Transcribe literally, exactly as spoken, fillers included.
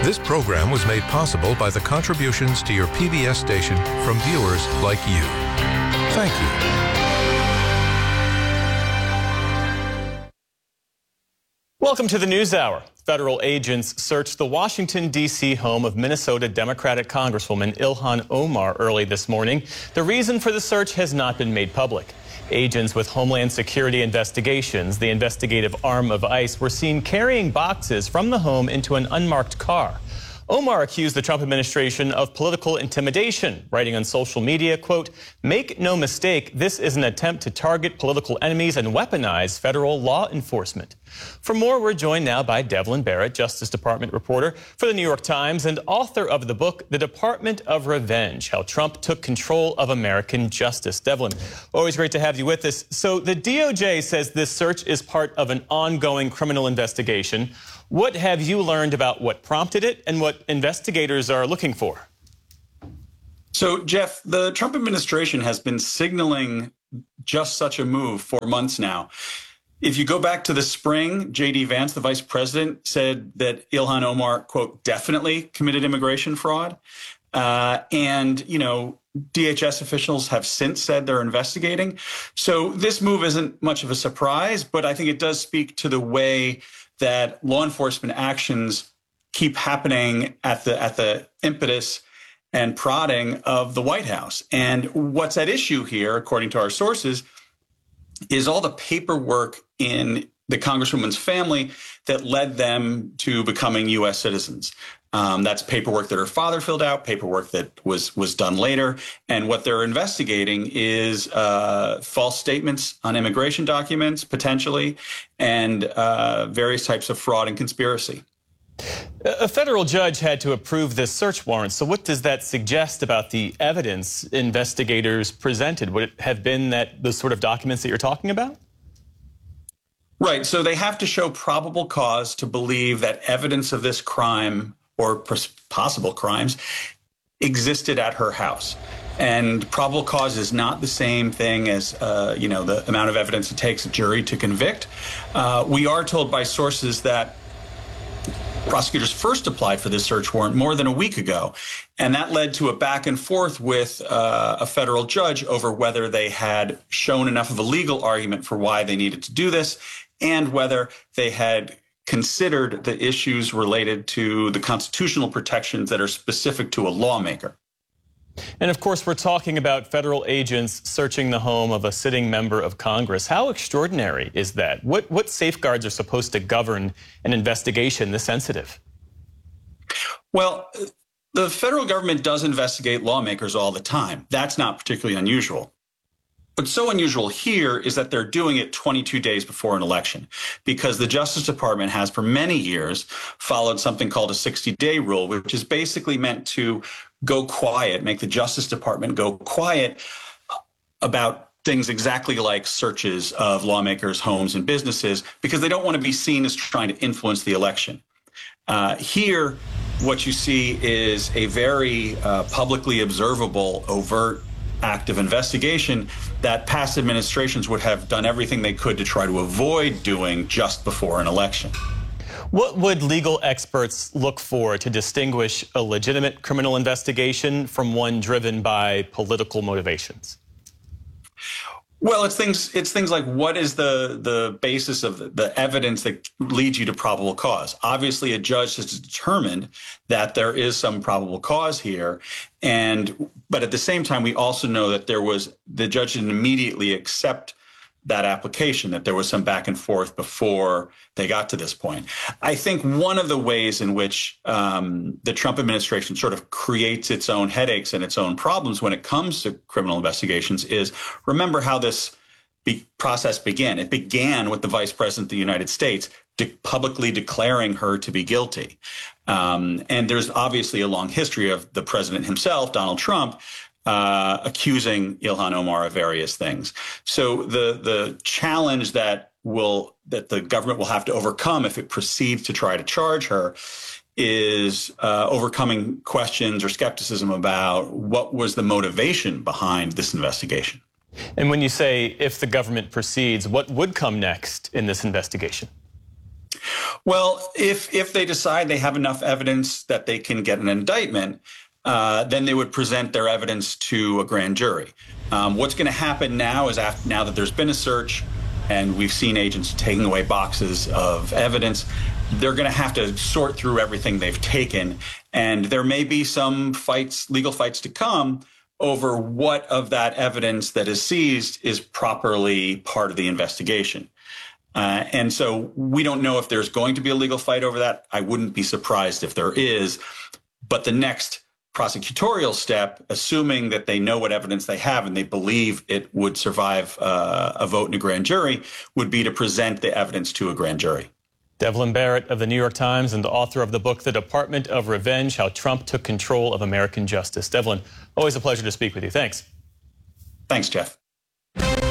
This program was made possible by the contributions to your P B S station from viewers like you. Thank you. Welcome to the NewsHour. Federal agents searched the Washington, D C home of Minnesota Democratic Congresswoman Ilhan Omar early this morning. The reason for the search has not been made public. Agents with Homeland Security Investigations, the investigative arm of ICE, were seen carrying boxes from the home into an unmarked car. Omar accused the Trump administration of political intimidation, writing on social media, quote, "Make no mistake, this is an attempt to target political enemies and weaponize federal law enforcement." For more, we're joined now by Devlin Barrett, Justice Department reporter for the New York Times and author of the book, The Department of Revenge, How Trump Took Control of American Justice. Devlin, always great to have you with us. So the D O J says this search is part of an ongoing criminal investigation. What have you learned about what prompted it and what investigators are looking for? So, Jeff, the Trump administration has been signaling just such a move for months now. If you go back to the spring, J D Vance, the vice president, said that Ilhan Omar, quote, definitely committed immigration fraud. Uh, and, you know, D H S officials have since said they're investigating. So this move isn't much of a surprise, but I think it does speak to the way that law enforcement actions keep happening at the at the impetus and prodding of the White House. And what's at issue here, according to our sources, is all the paperwork in the Congresswoman's family that led them to becoming U S citizens. Um, that's paperwork that her father filled out, paperwork that was was done later. And what they're investigating is uh, false statements on immigration documents, potentially, and uh, various types of fraud and conspiracy. A federal judge had to approve this search warrant. So what does that suggest about the evidence investigators presented? Would it have been that the sort of documents that you're talking about? Right. So they have to show probable cause to believe that evidence of this crime or possible crimes existed at her house. And probable cause is not the same thing as, uh, you know, the amount of evidence it takes a jury to convict. Uh, we are told by sources that prosecutors first applied for this search warrant more than a week ago, and that led to a back and forth with uh, a federal judge over whether they had shown enough of a legal argument for why they needed to do this and whether they had considered the issues related to the constitutional protections that are specific to a lawmaker. And of course, we're talking about federal agents searching the home of a sitting member of Congress. How extraordinary is that? What, what safeguards are supposed to govern an investigation this sensitive? Well, the federal government does investigate lawmakers all the time. That's not particularly unusual. What's so unusual here is that they're doing it twenty-two days before an election, because the Justice Department has for many years followed something called a sixty-day rule, which is basically meant to go quiet, make the Justice Department go quiet about things exactly like searches of lawmakers' homes and businesses, because they don't want to be seen as trying to influence the election. Uh, here, what you see is a very uh, publicly observable, overt act of investigation that past administrations would have done everything they could to try to avoid doing just before an election. What would legal experts look for to distinguish a legitimate criminal investigation from one driven by political motivations? Well, it's things it's things like, what is the the basis of the, the evidence that leads you to probable cause? Obviously, a judge has determined that there is some probable cause here, and but at the same time, we also know that there was the judge didn't immediately accept that application, that there was some back and forth before they got to this point. I think one of the ways in which um, the Trump administration sort of creates its own headaches and its own problems when it comes to criminal investigations is, remember how this be process began. It began with the vice president of the United States de publicly declaring her to be guilty. Um, and there's obviously a long history of the president himself, Donald Trump, Uh, accusing Ilhan Omar of various things. So the the challenge that will that the government will have to overcome if it proceeds to try to charge her is uh, overcoming questions or skepticism about what was the motivation behind this investigation. And when you say if the government proceeds, what would come next in this investigation? Well, if if they decide they have enough evidence that they can get an indictment, uh, then they would present their evidence to a grand jury. Um, what's going to happen now is after, now that there's been a search and we've seen agents taking away boxes of evidence, they're going to have to sort through everything they've taken. And there may be some fights, legal fights to come over what of that evidence that is seized is properly part of the investigation. Uh, and so we don't know if there's going to be a legal fight over that. I wouldn't be surprised if there is. But the next prosecutorial step, assuming that they know what evidence they have and they believe it would survive uh, a vote in a grand jury, would be to present the evidence to a grand jury. Devlin Barrett of the New York Times and the author of the book, The Department of Revenge, How Trump Took Control of American Justice. Devlin, always a pleasure to speak with you. Thanks. Thanks, Jeff.